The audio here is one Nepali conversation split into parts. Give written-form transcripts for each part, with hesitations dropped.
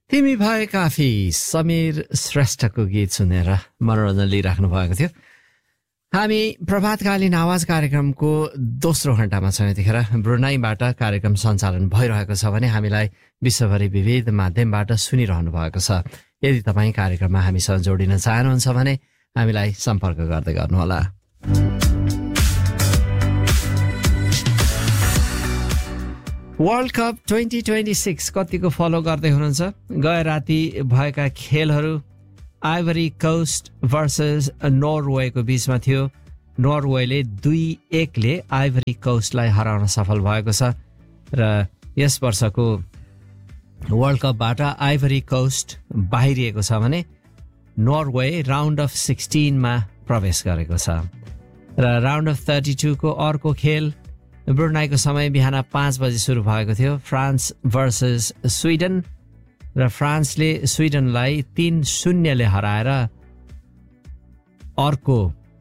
तिमी भए काफी समीर श्रेष्ठको गीत सुनेर मनोरञ्जन लिइराख्नु भएको थियो। हामी प्रभातकालीन आवाज कार्यक्रमको दोस्रो घण्टामा छौँ। यतिखेर ब्रुनाईबाट कार्यक्रम सञ्चालन भइरहेको छ भने हामीलाई विश्वभरि विविध माध्यमबाट सुनिरहनु भएको छ। यदि तपाईँ कार्यक्रममा हामीसँग जोडिन चाहनुहुन्छ भने हामीलाई सम्पर्क गर्दै गर्नुहोला। वर्ल्ड कप 2026 कतिको फलो गर्दै हुनुहुन्छ? गए राति भएका खेलहरू आइभरी कोस्ट भर्सेस नर्वेको बीचमा थियो। नर्वेले 2-1ले आइभरी कोस्टलाई हराउन सफल भएको छ र यस वर्षको वर्ल्ड कपबाट आइभरी कोस्ट बाहिरिएको छ भने नर्वे राउन्ड अफ 16मा प्रवेश गरेको छ। र राउन्ड अफ 32 को अर्को खेल ब्रुनाईको समय बिहान 5 बजे सुरु भएको थियो। फ्रान्स भर्सेस स्विडन र फ्रान्सले स्विडनलाई 3-0ले हराएर अर्को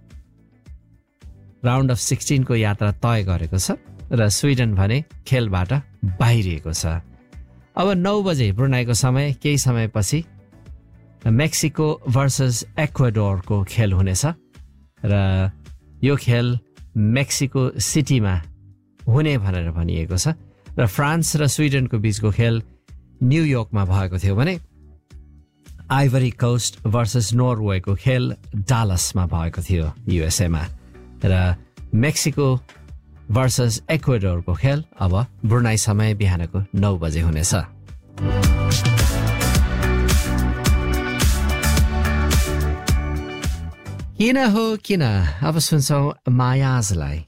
राउन्ड अफ 16 को यात्रा तय गरेको छ र स्विडन भने खेलबाट बाहिरिएको छ। अब 9 बजे ब्रुनाईको समय केही समयपछि मेक्सिको भर्सेस एक्वाडोरको खेल हुनेछ र यो खेल मेक्सिको सिटीमा हुने भनेर भनिएको छ र फ्रान्स र स्विडनको बीचको खेल न्युयोर्कमा भएको थियो भने आइभरी कोस्ट भर्सेस नर्वेको खेल डालसमा भएको थियो युएसएमा र मेक्सिको भर्सेस एक्वाडोरको खेल अब ब्रुनाई समय बिहानको 9 बजे हुनेछ। किन हो किन अब सुन्छौँ मायाजलाई।